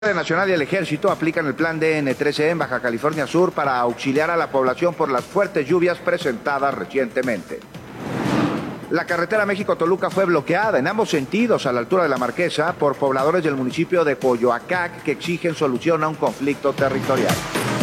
Nacional y el Ejército aplican el plan DN13 en Baja California Sur para auxiliar a la población por las fuertes lluvias presentadas recientemente. La carretera México-Toluca fue bloqueada en ambos sentidos a la altura de la Marquesa por pobladores del municipio de Coyoacac que exigen solución a un conflicto territorial.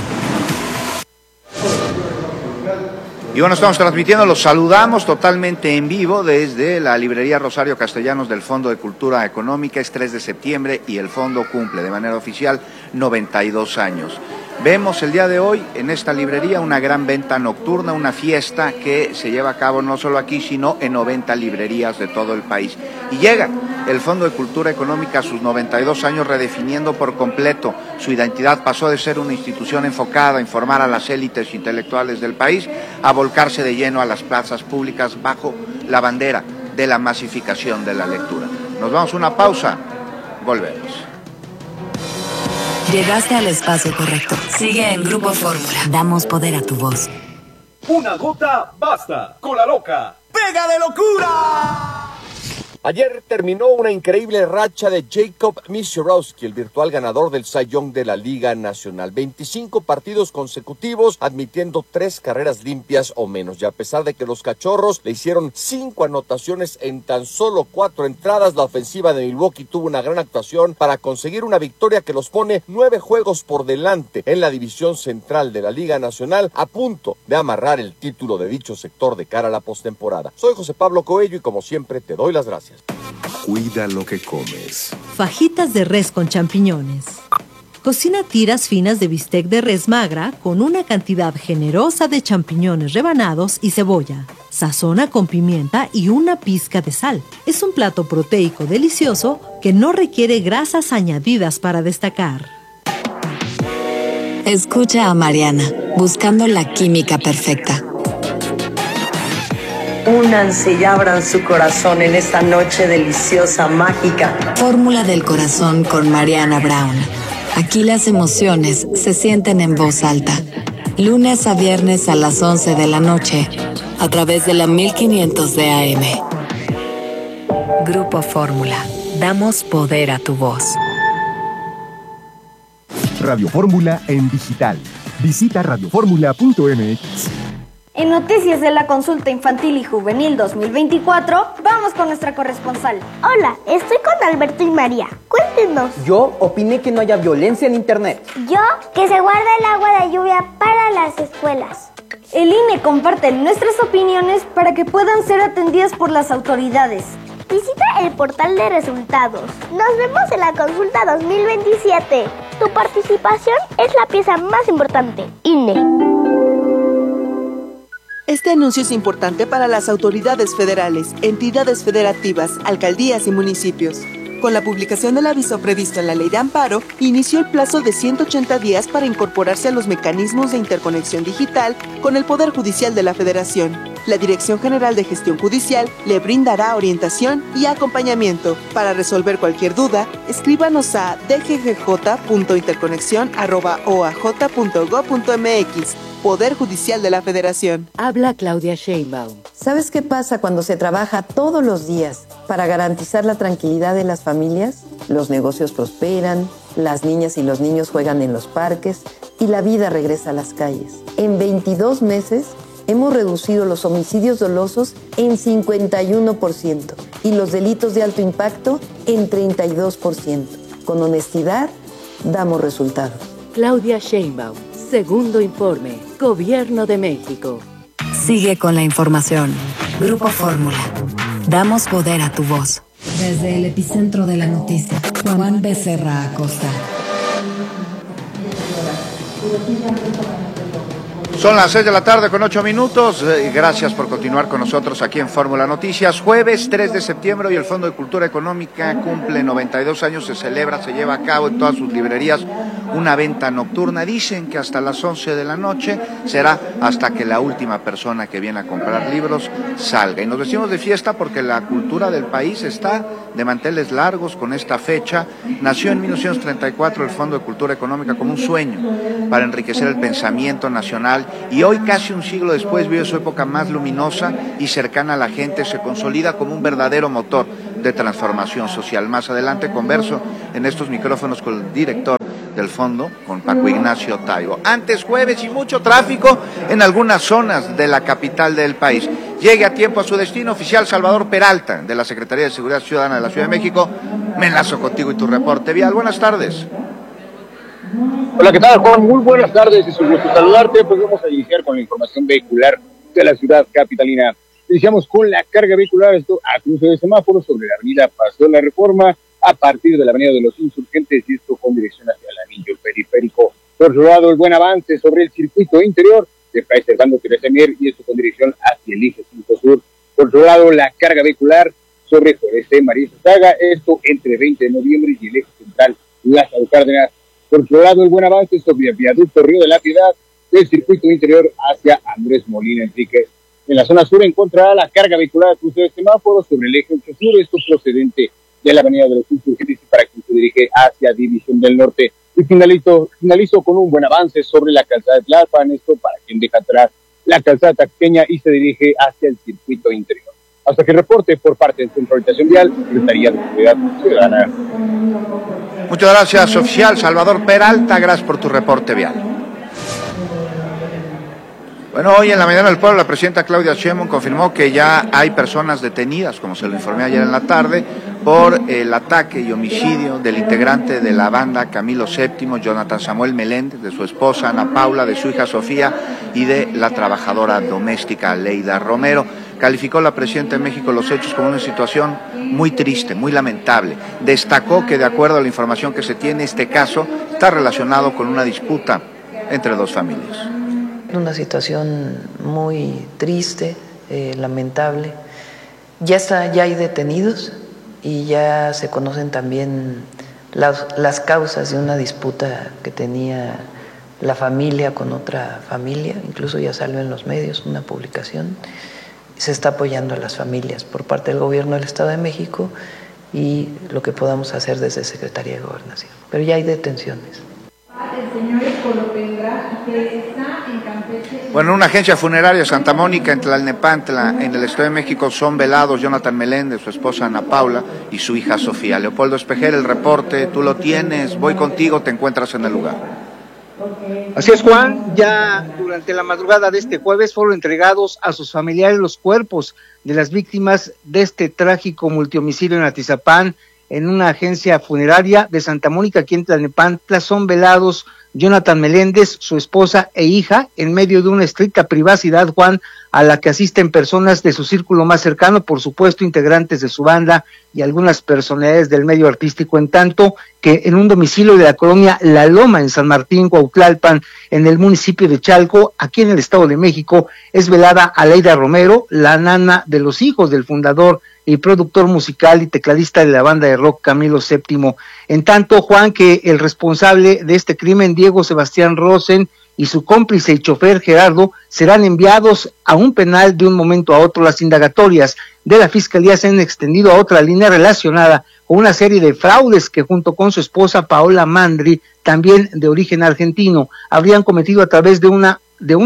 Y bueno, estamos transmitiendo, los saludamos totalmente en vivo desde la librería Rosario Castellanos del Fondo de Cultura Económica. Es 3 de septiembre y el fondo cumple de manera oficial 92 años. Vemos el día de hoy en esta librería una gran venta nocturna, una fiesta que se lleva a cabo no solo aquí, sino en 90 librerías de todo el país. Y llega el Fondo de Cultura Económica a sus 92 años redefiniendo por completo su identidad. Pasó de ser una institución enfocada a informar a las élites intelectuales del país a volcarse de lleno a las plazas públicas bajo la bandera de la masificación de la lectura. Nos vamos a una pausa, volvemos. Llegaste al espacio correcto. Sigue en Grupo Fórmula. Damos poder a tu voz. Una gota basta. Con la loca. ¡Pega de locura! Ayer terminó una increíble racha de Jacob Misiorowski, el virtual ganador del Cy Young de la Liga Nacional. 25 partidos consecutivos, admitiendo 3 carreras limpias o menos. Y a pesar de que los Cachorros le hicieron 5 anotaciones en tan solo 4 entradas, la ofensiva de Milwaukee tuvo una gran actuación para conseguir una victoria que los pone 9 juegos por delante en la división central de la Liga Nacional, a punto de amarrar el título de dicho sector de cara a la postemporada. Soy José Pablo Coello y como siempre te doy las gracias. Cuida lo que comes. Fajitas de res con champiñones. Cocina tiras finas de bistec de res magra con una cantidad generosa de champiñones rebanados y cebolla. Sazona con pimienta y una pizca de sal. Es un plato proteico delicioso que no requiere grasas añadidas para destacar. Escucha a Mariana, buscando la química perfecta. Únanse y abran su corazón en esta noche deliciosa, mágica. Fórmula del corazón con Mariana Brown. Aquí las emociones se sienten en voz alta. Lunes a viernes a las 11 de la noche, a través de la 1500 de AM. Grupo Fórmula. Damos poder a tu voz. Radio Fórmula en digital. Visita radioformula.mx. En Noticias de la Consulta Infantil y Juvenil 2024, vamos con nuestra corresponsal. Hola, estoy con Alberto y María. Cuéntenos. Yo opiné que no haya violencia en internet. Yo, que se guarde el agua de lluvia para las escuelas. El INE comparte nuestras opiniones para que puedan ser atendidas por las autoridades. Visita el portal de resultados. Nos vemos en la consulta 2027. Tu participación es la pieza más importante. INE. Este anuncio es importante para las autoridades federales, entidades federativas, alcaldías y municipios. Con la publicación del aviso previsto en la Ley de Amparo, inició el plazo de 180 días para incorporarse a los mecanismos de interconexión digital con el Poder Judicial de la Federación. La Dirección General de Gestión Judicial le brindará orientación y acompañamiento. Para resolver cualquier duda, escríbanos a dggj.interconexión@oaj.gov.mx. Poder Judicial de la Federación. Habla Claudia Sheinbaum. ¿Sabes qué pasa cuando se trabaja todos los días para garantizar la tranquilidad de las familias? Los negocios prosperan, las niñas y los niños juegan en los parques y la vida regresa a las calles. En 22 meses hemos reducido los homicidios dolosos en 51% y los delitos de alto impacto en 32%. Con honestidad, damos resultados. Claudia Sheinbaum. Segundo informe, Gobierno de México. Sigue con la información. Grupo Fórmula. Damos poder a tu voz. Desde el epicentro de la noticia, Juan Becerra Acosta. Son las 6 de la tarde con 8 minutos. Gracias por continuar con nosotros aquí en Fórmula Noticias. Jueves 3 de septiembre y el Fondo de Cultura Económica cumple 92 años. Se celebra, se lleva a cabo en todas sus librerías una venta nocturna. Dicen que hasta las 11 de la noche será hasta que la última persona que viene a comprar libros salga. Y nos vestimos de fiesta porque la cultura del país está de manteles largos con esta fecha. Nació en 1934 el Fondo de Cultura Económica como un sueño para enriquecer el pensamiento nacional y hoy, casi un siglo después, vive su época más luminosa y cercana a la gente. Se consolida como un verdadero motor de transformación social. Más adelante converso en estos micrófonos con el director del fondo, con Paco Ignacio Taibo. Antes jueves y mucho tráfico en algunas zonas de la capital del país. Llegue a tiempo a su destino, oficial Salvador Peralta, de la Secretaría de Seguridad Ciudadana de la Ciudad de México. Me enlazo contigo y tu reporte vial. Buenas tardes. Hola, ¿qué tal, Juan? Muy buenas tardes, es un gusto saludarte. Pues vamos a iniciar con la información vehicular de la ciudad capitalina. Iniciamos con la carga vehicular, esto a cruce de semáforos sobre la avenida Paseo de la Reforma, a partir de la avenida de los Insurgentes, y esto con dirección hacia el anillo periférico. Por otro lado, el buen avance sobre el circuito interior de Fray Servando Teresa Mier, y esto con dirección hacia el eje 5 sur. Por otro lado, la carga vehicular sobre Jorge María Saga, esto entre 20 de noviembre y el eje central Lázaro Cárdenas. Por otro lado, el buen avance sobre el viaducto Río de la Piedad del circuito interior hacia Andrés Molina Enríquez. En la zona sur encontrará la carga vehicular a cruce de semáforos sobre el eje 8 sur, esto procedente de la avenida de los Insurgentes, para quien se dirige hacia División del Norte. Y finalizo con un buen avance sobre la calzada de Tlalpan, esto para quien deja atrás la calzada Taxqueña y se dirige hacia el circuito interior. Hasta que reporte por parte de Centro de Orientación Vial, Secretaría de Seguridad Ciudadana. Muchas gracias, oficial Salvador Peralta, gracias por tu reporte vial. Bueno, hoy en la mañana del pueblo la presidenta Claudia Sheinbaum confirmó que ya hay personas detenidas, como se lo informé ayer en la tarde, por el ataque y homicidio del integrante de la banda Camilo VII, Jonathan Samuel Meléndez, de su esposa Ana Paula, de su hija Sofía y de la trabajadora doméstica Leida Romero. Calificó la presidenta de México los hechos como una situación muy triste, muy lamentable. Destacó que, de acuerdo a la información que se tiene, este caso está relacionado con una disputa entre dos familias. Una situación muy triste, lamentable. Ya hay detenidos y ya se conocen también las causas de una disputa que tenía la familia con otra familia. Incluso ya salió en los medios una publicación. Se está apoyando a las familias por parte del gobierno del Estado de México y lo que podamos hacer desde Secretaría de Gobernación. Pero ya hay detenciones. El señor Escolopendra, que está en Campeche. Bueno, en una agencia funeraria Santa Mónica, en Tlalnepantla, en el Estado de México, son velados Jonathan Meléndez, su esposa Ana Paula y su hija Sofía. Leopoldo Espejel, el reporte, tú lo tienes, voy contigo, te encuentras en el lugar. Así es, Juan, ya durante la madrugada de este jueves fueron entregados a sus familiares los cuerpos de las víctimas de este trágico multihomicidio en Atizapán. En una agencia funeraria de Santa Mónica, aquí en Tlalnepantla, son velados Jonathan Meléndez, su esposa e hija, en medio de una estricta privacidad, Juan, a la que asisten personas de su círculo más cercano, por supuesto integrantes de su banda y algunas personalidades del medio artístico, en tanto que en un domicilio de la colonia La Loma, en San Martín, Cuautlalpan, en el municipio de Chalco, aquí en el Estado de México, es velada Aleida Romero, la nana de los hijos del fundador y productor musical y tecladista de la banda de rock Camilo VII. En tanto, Juan, que el responsable de este crimen, Diego Sebastián Rosen, y su cómplice y chofer Gerardo, serán enviados a un penal de un momento a otro. Las indagatorias de la Fiscalía se han extendido a otra línea relacionada con una serie de fraudes que, junto con su esposa Paola Mandri, también de origen argentino, habrían cometido a través de una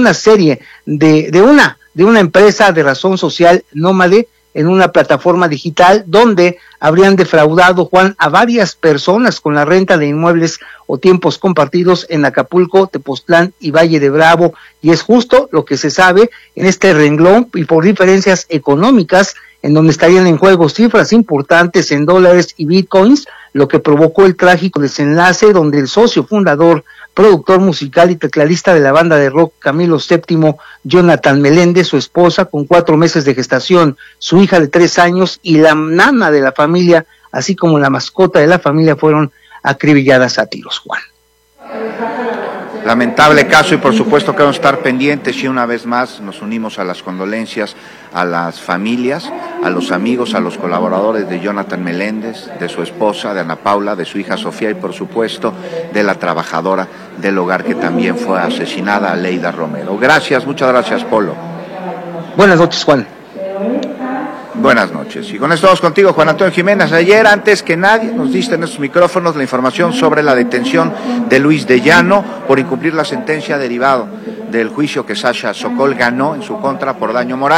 empresa de razón social nómade, en una plataforma digital donde habrían defraudado, Juan, a varias personas con la renta de inmuebles o tiempos compartidos en Acapulco, Tepoztlán y Valle de Bravo, y es justo lo que se sabe en este renglón, y por diferencias económicas, en donde estarían en juego cifras importantes en dólares y bitcoins, lo que provocó el trágico desenlace donde el socio fundador, productor musical y tecladista de la banda de rock Camilo VII, Jonathan Meléndez, su esposa con 4 meses de gestación, su hija de 3 años y la nana de la familia, así como la mascota de la familia, fueron acribilladas a tiros, Juan. Lamentable caso, y por supuesto que vamos a estar pendientes, y una vez más nos unimos a las condolencias a las familias, a los amigos, a los colaboradores de Jonathan Meléndez, de su esposa, de Ana Paula, de su hija Sofía y por supuesto de la trabajadora del hogar que también fue asesinada, Leida Romero. Gracias, muchas gracias, Polo. Buenas noches, Juan. Buenas noches. Y con esto vamos contigo, Juan Antonio Jiménez. Ayer, antes que nadie, nos diste en estos micrófonos la información sobre la detención de Luis de Llano por incumplir la sentencia derivado del juicio que Sasha Sokol ganó en su contra por daño moral.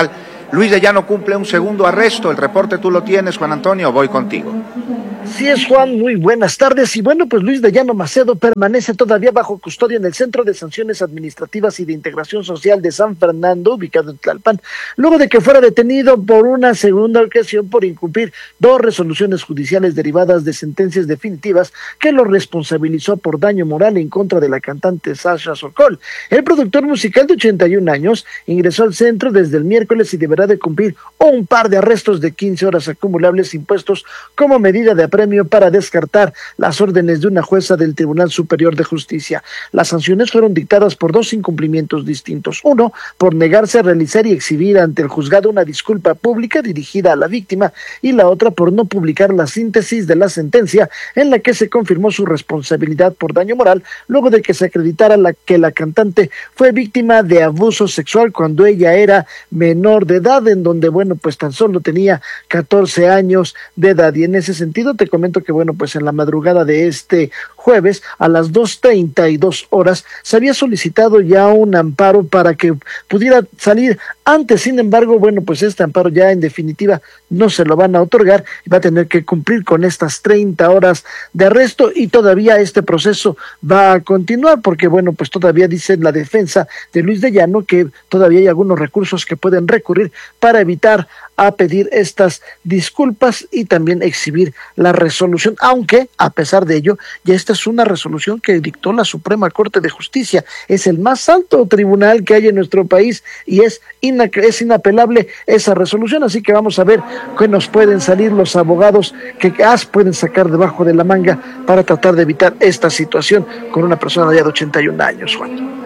Luis de Llano cumple un segundo arresto. El reporte tú lo tienes, Juan Antonio, voy contigo. Sí es, Juan, muy buenas tardes. Y bueno, pues Luis de Llano Macedo permanece todavía bajo custodia en el Centro de Sanciones Administrativas y de Integración Social de San Fernando, ubicado en Tlalpan, luego de que fuera detenido por una segunda ocasión por incumplir 2 resoluciones judiciales derivadas de sentencias definitivas que lo responsabilizó por daño moral en contra de la cantante Sasha Sokol. El productor musical de 81 años ingresó al centro desde el miércoles y deberá de cumplir un par de arrestos de 15 horas acumulables impuestos como medida de premio para descartar las órdenes de una jueza del Tribunal Superior de Justicia. Las sanciones fueron dictadas por 2 incumplimientos distintos. Uno, por negarse a realizar y exhibir ante el juzgado una disculpa pública dirigida a la víctima, y la otra por no publicar la síntesis de la sentencia en la que se confirmó su responsabilidad por daño moral luego de que se acreditara que la cantante fue víctima de abuso sexual cuando ella era menor de edad, en donde, bueno, pues tan solo tenía 14 años de edad. Y en ese sentido te comento que, bueno, pues en la madrugada de este jueves a las 2:32 horas se había solicitado ya un amparo para que pudiera salir antes. Sin embargo, bueno, pues este amparo ya en definitiva no se lo van a otorgar y va a tener que cumplir con estas 30 horas de arresto, y todavía este proceso va a continuar porque, bueno, pues todavía dice la defensa de Luis de Llano que todavía hay algunos recursos que pueden recurrir para evitar a pedir estas disculpas y también exhibir la resolución, aunque a pesar de ello ya esta es una resolución que dictó la Suprema Corte de Justicia. Es el más alto tribunal que hay en nuestro país y es inapelable esa resolución, así que vamos a ver qué nos pueden salir los abogados que pueden sacar debajo de la manga para tratar de evitar esta situación con una persona ya de 81 años, Juan.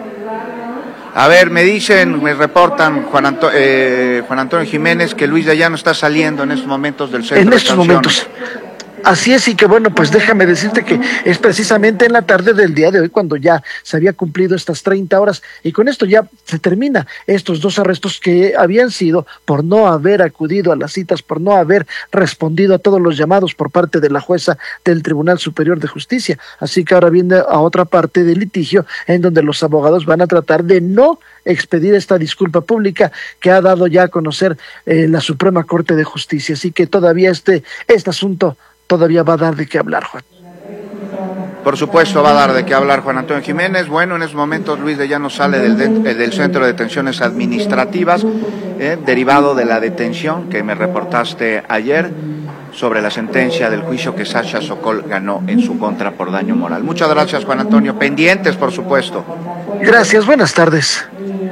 A ver, me reportan Juan Antonio Jiménez que Luis de Llano está saliendo en estos momentos del centro. En estos momentos. Así es, y que bueno, pues déjame decirte que es precisamente en la tarde del día de hoy cuando ya se había cumplido estas 30 horas y con esto ya se termina estos 2 arrestos que habían sido por no haber acudido a las citas, por no haber respondido a todos los llamados por parte de la jueza del Tribunal Superior de Justicia. Así que ahora viene a otra parte del litigio en donde los abogados van a tratar de no expedir esta disculpa pública que ha dado ya a conocer la Suprema Corte de Justicia. Así que todavía este asunto todavía va a dar de qué hablar, Juan. Por supuesto va a dar de qué hablar Juan Antonio Jiménez. Bueno, en estos momentos Luis de Llano sale del Centro de Detenciones Administrativas, derivado de la detención que me reportaste ayer sobre la sentencia del juicio que Sasha Sokol ganó en su contra por daño moral. Muchas gracias, Juan Antonio. Pendientes, por supuesto. Gracias, buenas tardes.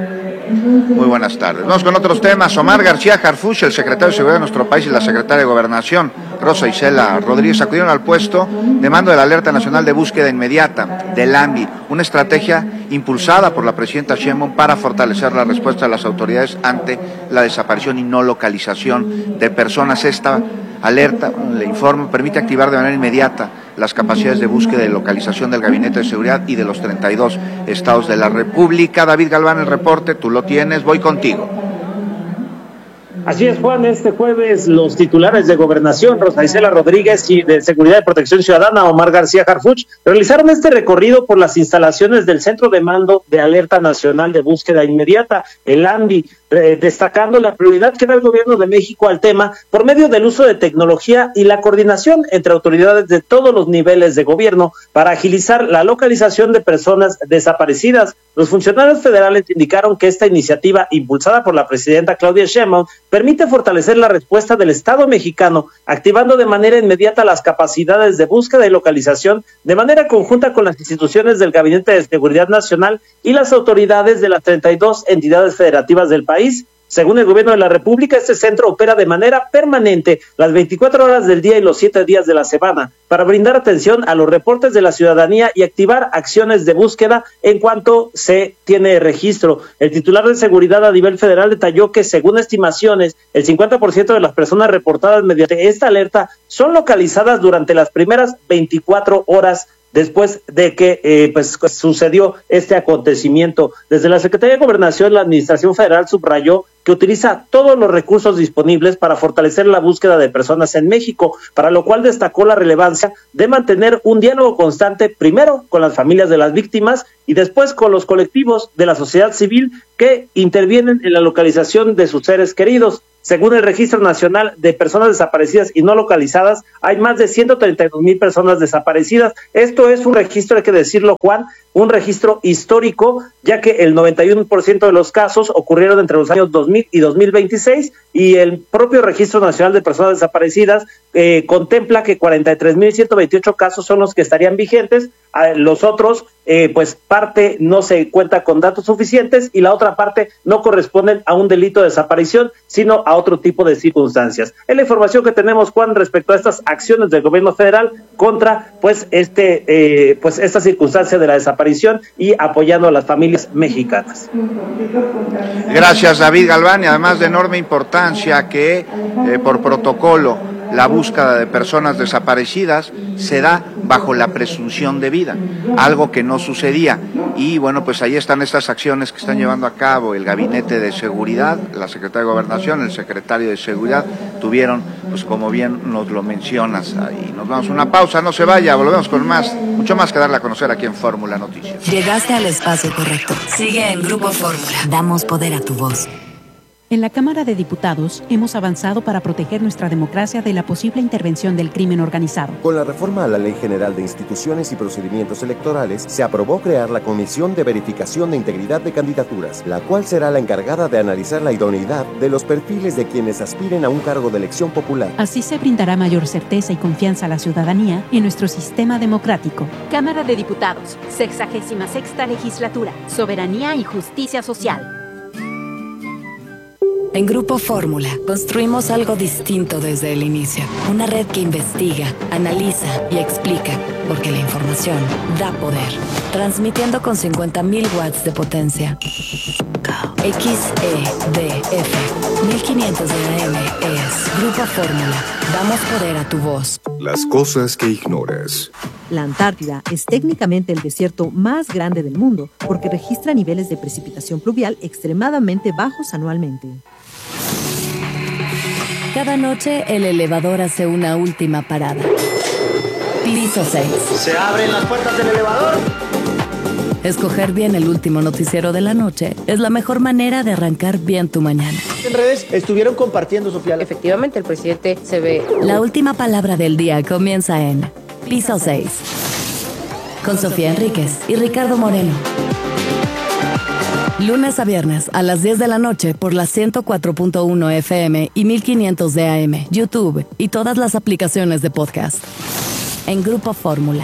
Muy buenas tardes. Vamos con otros temas. Omar García Harfuch, el secretario de Seguridad de nuestro país, y la secretaria de Gobernación, Rosa Isela Rodríguez, acudieron al puesto de mando de la Alerta Nacional de Búsqueda Inmediata, del ANVI, una estrategia impulsada por la presidenta Sheinbaum para fortalecer la respuesta de las autoridades ante la desaparición y no localización de personas. Esta alerta, le informo, permite activar de manera inmediata las capacidades de búsqueda y localización del Gabinete de Seguridad y de los 32 estados de la República. David Galván, el reporte, tú lo tienes, voy contigo. Así es, Juan, este jueves los titulares de Gobernación, Rosa Isela Rodríguez, y de Seguridad y Protección Ciudadana, Omar García Harfuch, realizaron este recorrido por las instalaciones del Centro de Mando de Alerta Nacional de Búsqueda Inmediata, el ANVI, destacando la prioridad que da el Gobierno de México al tema por medio del uso de tecnología y la coordinación entre autoridades de todos los niveles de gobierno para agilizar la localización de personas desaparecidas. Los funcionarios federales indicaron que esta iniciativa, impulsada por la presidenta Claudia Sheinbaum, permite fortalecer la respuesta del Estado mexicano, activando de manera inmediata las capacidades de búsqueda y localización de manera conjunta con las instituciones del Gabinete de Seguridad Nacional y las autoridades de las 32 entidades federativas del país. Según el Gobierno de la República, este centro opera de manera permanente las 24 horas del día y los 7 días de la semana para brindar atención a los reportes de la ciudadanía y activar acciones de búsqueda en cuanto se tiene registro. El titular de Seguridad a nivel federal detalló que, según estimaciones, el 50% de las personas reportadas mediante esta alerta son localizadas durante las primeras 24 horas después de que pues sucedió este acontecimiento. Desde la Secretaría de Gobernación, la Administración Federal subrayó que utiliza todos los recursos disponibles para fortalecer la búsqueda de personas en México, para lo cual destacó la relevancia de mantener un diálogo constante, primero con las familias de las víctimas y después con los colectivos de la sociedad civil que intervienen en la localización de sus seres queridos. Según el Registro Nacional de Personas Desaparecidas y No Localizadas, hay más de 132,000 personas desaparecidas. Esto es un registro, hay que decirlo, Juan, un registro histórico, ya que el 91% de los casos ocurrieron entre los años 2000 y 2026, y el propio Registro Nacional de Personas Desaparecidas contempla que 43,128 casos son los que estarían vigentes. Los otros, pues parte no se cuenta con datos suficientes y la otra parte no corresponden a un delito de desaparición, sino a otro tipo de circunstancias. Es la información que tenemos, Juan, respecto a estas acciones del gobierno federal contra pues esta circunstancia de la desaparición y apoyando a las familias mexicanas. Gracias, David Galván, y además de enorme importancia que por protocolo la búsqueda de personas desaparecidas se da bajo la presunción de vida, algo que no sucedía. Y bueno, pues ahí están estas acciones que están llevando a cabo el Gabinete de Seguridad, la Secretaría de Gobernación, el Secretario de Seguridad, tuvieron, pues como bien nos lo mencionas ahí. Nos vamos a una pausa, no se vaya, volvemos con más, mucho más que darle a conocer aquí en Fórmula Noticias. Llegaste al espacio correcto. Sigue en Grupo Fórmula. Damos poder a tu voz. En la Cámara de Diputados hemos avanzado para proteger nuestra democracia de la posible intervención del crimen organizado. Con la reforma a la Ley General de Instituciones y Procedimientos Electorales, se aprobó crear la Comisión de Verificación de Integridad de Candidaturas, la cual será la encargada de analizar la idoneidad de los perfiles de quienes aspiren a un cargo de elección popular. Así se brindará mayor certeza y confianza a la ciudadanía en nuestro sistema democrático. Cámara de Diputados, 66ª Legislatura, Soberanía y Justicia Social. En Grupo Fórmula construimos algo distinto desde el inicio. Una red que investiga, analiza y explica, porque la información da poder. Transmitiendo con 50,000 watts de potencia. XEDF 1500 de AM es Grupo Fórmula. Damos poder a tu voz. Las cosas que ignoras. La Antártida es técnicamente el desierto más grande del mundo porque registra niveles de precipitación pluvial extremadamente bajos anualmente. Cada noche el elevador hace una última parada. Piso 6. ¿Se abren las puertas del elevador? Escoger bien el último noticiero de la noche es la mejor manera de arrancar bien tu mañana. En redes estuvieron compartiendo, Sofía. Efectivamente, el presidente se ve. La última palabra del día comienza en Piso 6. Con Sofía Enríquez y Ricardo Moreno. Lunes a viernes a las 10 de la noche por la 104.1 FM y 1500 de AM, YouTube y todas las aplicaciones de podcast. En Grupo Fórmula.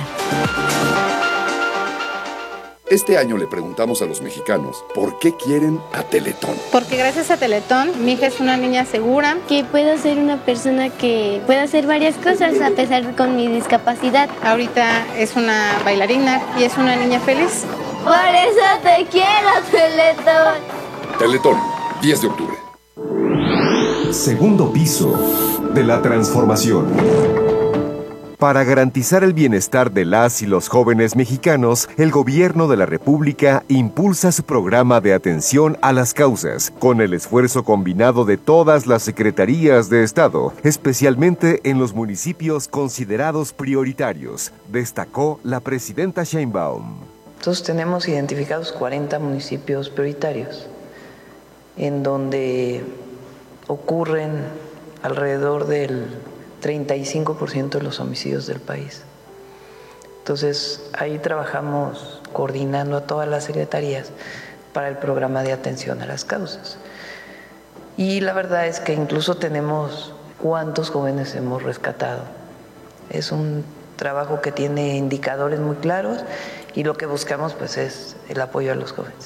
Este año le preguntamos a los mexicanos por qué quieren a Teletón. Porque gracias a Teletón, mi hija es una niña segura. Que puedo ser una persona que puede hacer varias cosas a pesar con mi discapacidad. Ahorita es una bailarina y es una niña feliz. Por eso te quiero, Teletón. Teletón, 10 de octubre. Segundo piso de la transformación. Para garantizar el bienestar de las y los jóvenes mexicanos, el Gobierno de la República impulsa su programa de atención a las causas, con el esfuerzo combinado de todas las secretarías de Estado, especialmente en los municipios considerados prioritarios, destacó la presidenta Sheinbaum. Entonces tenemos identificados 40 municipios prioritarios, en donde ocurren alrededor del 35% de los homicidios del país. Entonces, ahí trabajamos coordinando a todas las secretarías para el programa de atención a las causas. Y la verdad es que incluso tenemos cuántos jóvenes hemos rescatado. Es un trabajo que tiene indicadores muy claros y lo que buscamos pues es el apoyo a los jóvenes.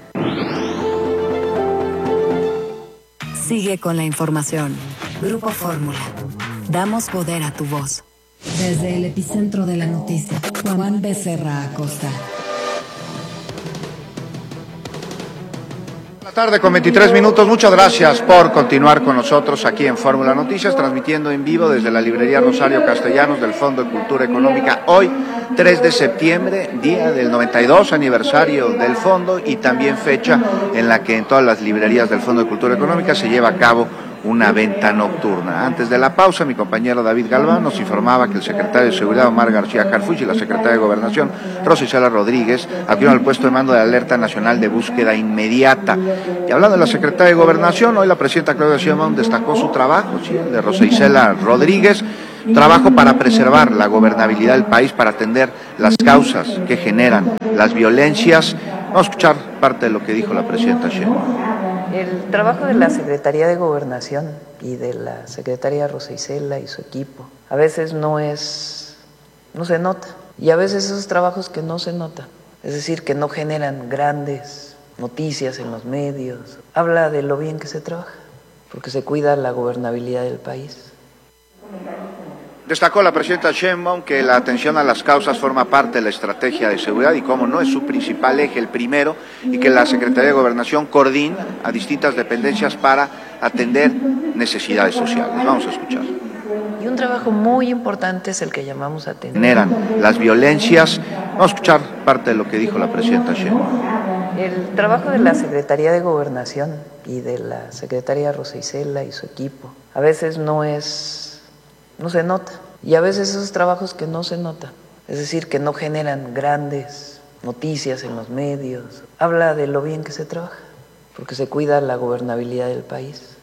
Sigue con la información. Grupo Fórmula. Damos poder a tu voz. Desde el epicentro de la noticia, Juan Becerra Acosta. La tarde con 23 minutos. Muchas gracias por continuar con nosotros aquí en Fórmula Noticias, transmitiendo en vivo desde la librería Rosario Castellanos del Fondo de Cultura Económica. Hoy, 3 de septiembre, día del 92 aniversario del Fondo y también fecha en la que en todas las librerías del Fondo de Cultura Económica se lleva a cabo una venta nocturna. Antes de la pausa, mi compañero David Galván nos informaba que el secretario de Seguridad, Omar García Harfuch, y la secretaria de Gobernación, Rosa Isela Rodríguez, acudieron al puesto de mando de la Alerta Nacional de Búsqueda Inmediata. Y hablando de la secretaria de Gobernación, hoy la presidenta Claudia Sheinbaum destacó su trabajo, ¿sí?, de Rosa Isela Rodríguez, trabajo para preservar la gobernabilidad del país, para atender las causas que generan las violencias. Vamos a escuchar parte de lo que dijo la presidenta Sheinbaum. El trabajo de la Secretaría de Gobernación y de la secretaria Rosa Isela y su equipo a veces no se nota, y a veces esos trabajos que no se notan, es decir, que no generan grandes noticias en los medios, habla de lo bien que se trabaja, porque se cuida la gobernabilidad del país. Destacó la presidenta Sheinbaum que la atención a las causas forma parte de la estrategia de seguridad y como no es su principal eje, el primero, y que la Secretaría de Gobernación coordina a distintas dependencias para atender necesidades sociales. Vamos a escuchar. Y un trabajo muy importante es el que llamamos atención. Generan las violencias. Vamos a escuchar parte de lo que dijo la presidenta Sheinbaum. El trabajo de la Secretaría de Gobernación y de la secretaria Rosa Isela y su equipo a veces no se nota, y a veces esos trabajos que no se notan, es decir, que no generan grandes noticias en los medios, habla de lo bien que se trabaja, porque se cuida la gobernabilidad del país.